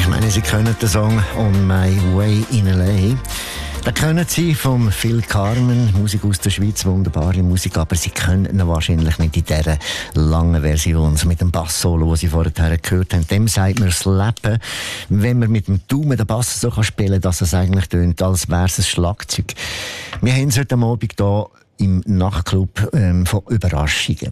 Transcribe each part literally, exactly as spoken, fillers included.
Ich meine, Sie kennen den Song «On My Way in L A». Da können Sie vom Phil Carmen, Musik aus der Schweiz, wunderbare Musik, aber Sie können ihn wahrscheinlich nicht in dieser langen Version, so mit dem Bass-Solo, das Sie vorher gehört haben. Dem sagt man das Leben, wenn man mit dem Daumen den Bass so spielen kann, dass es eigentlich tönt, als wäre es ein Schlagzeug. Wir haben es heute Abend hier im Nachtclub ähm, von Überraschungen.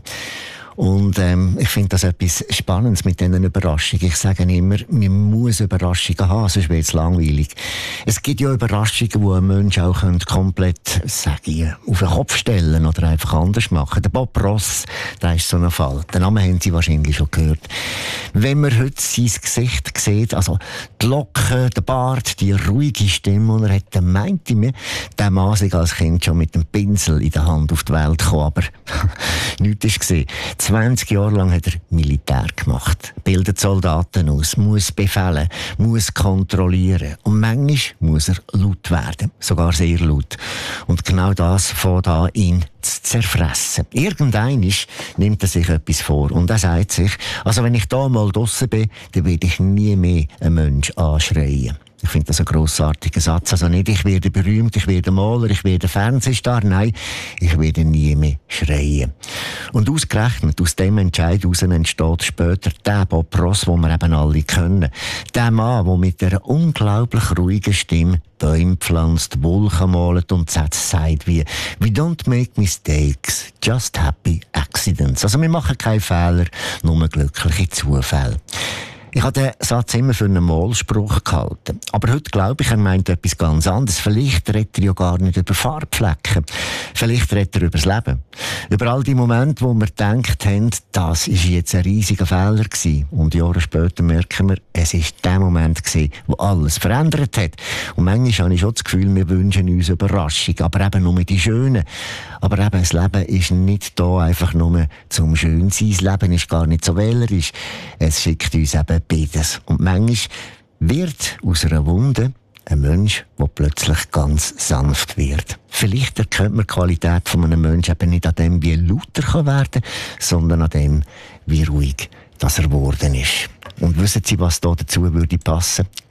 Und ähm, ich finde das etwas Spannendes mit diesen Überraschungen. Ich sage immer, man muss Überraschungen haben, sonst wird es langweilig. Es gibt ja Überraschungen, die ein Mensch auch komplett, sage ich, auf den Kopf stellen oder einfach anders machen. Der Bob Ross, der ist so ein Fall. Den Namen haben Sie wahrscheinlich schon gehört. Wenn man heute sein Gesicht sieht, also die Locken, der Bart, die ruhige Stimme, die er hat, dann meint ich mir, der Mann sei als Kind schon mit dem Pinsel in der Hand auf die Welt gekommen, aber nichts ist gesehen. zwanzig Jahre lang hat er Militär gemacht, bildet Soldaten aus, muss befehlen, muss kontrollieren und manchmal muss er laut werden, sogar sehr laut. Und genau das fängt an, ihn zu zerfressen. Irgendeinmal nimmt er sich etwas vor und er sagt sich, also wenn ich da mal draussen bin, dann werde ich nie mehr einen Menschen anschreien. Ich finde das ein grossartiger Satz. Also nicht, ich werde berühmt, ich werde Maler, ich werde Fernsehstar. Nein, ich werde nie mehr schreien. Und ausgerechnet aus dem Entscheid heraus entsteht später der Bob Ross, den wir eben alle kennen. Der Mann, der mit einer unglaublich ruhigen Stimme Bäume pflanzt, Wolken malt und Sätze sagt wie «We don't make mistakes, just happy accidents». Also wir machen keine Fehler, nur glückliche Zufälle. Ich habe den Satz immer für einen Maulspruch gehalten. Aber heute glaube ich, er meint etwas ganz anderes. Vielleicht redet er ja gar nicht über Farbflecken. Vielleicht redet er über das Leben. Über all die Momente, wo wir gedacht haben, das war jetzt ein riesiger Fehler gewesen. Und Jahre später merken wir, es war der Moment gewesen, wo alles verändert hat. Und manchmal habe ich schon das Gefühl, wir wünschen uns Überraschung. Aber eben nur die schönen. Aber eben, das Leben ist nicht da einfach nur zum Schönsein. Das Leben ist gar nicht so wählerisch. Es schickt uns eben beides. Und manchmal wird aus einer Wunde ein Mensch, der plötzlich ganz sanft wird. Vielleicht erkennt man die Qualität von einem Menschen eben nicht an dem, wie lauter kann werden, sondern an dem, wie ruhig dass er geworden ist. Und wissen Sie, was da dazu würde passen?